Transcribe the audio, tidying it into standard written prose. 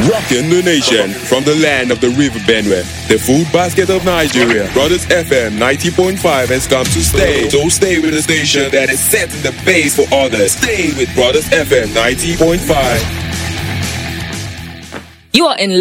Rocking the nation from the land of the river Benue, the food basket of Nigeria. Brothers FM 90.5 has come to stay. So stay with the station that is setting the pace for others. Stay with Brothers FM 90.5. You are in